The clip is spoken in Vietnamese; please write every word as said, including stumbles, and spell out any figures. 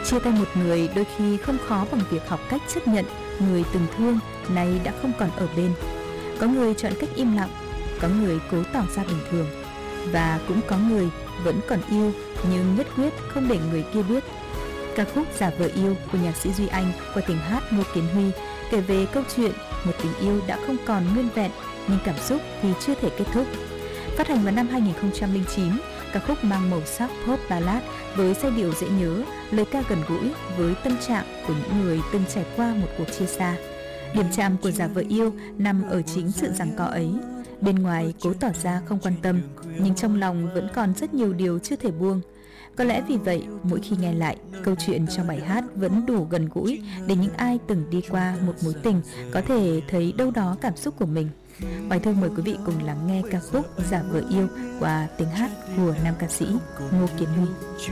Chia tay một người đôi khi không khó bằng việc học cách chấp nhận người từng thương nay đã không còn ở bên. Có người chọn cách im lặng, có người cố tỏ ra bình thường, và cũng có người vẫn còn yêu nhưng nhất quyết không để người kia biết. Ca khúc Giả Vờ Yêu của nhạc sĩ Duy Anh qua tiếng hát Ngô Kiến Huy kể về câu chuyện một tình yêu đã không còn nguyên vẹn nhưng cảm xúc thì chưa thể kết thúc. Phát hành vào năm hai nghìn không trăm lẻ chín, ca khúc mang màu sắc pop ballad với giai điệu dễ nhớ, lời ca gần gũi với tâm trạng của những người từng trải qua một cuộc chia xa. Điểm chạm của Giả Vờ Yêu nằm ở chính sự giằng co ấy. Bên ngoài cố tỏ ra không quan tâm, nhưng trong lòng vẫn còn rất nhiều điều chưa thể buông. Có lẽ vì vậy, mỗi khi nghe lại, câu chuyện trong bài hát vẫn đủ gần gũi để những ai từng đi qua một mối tình có thể thấy đâu đó cảm xúc của mình. Hoài Thương mời quý vị cùng lắng nghe ca khúc Giả Vờ Yêu qua tiếng hát của nam ca sĩ Ngô Kiến Huy.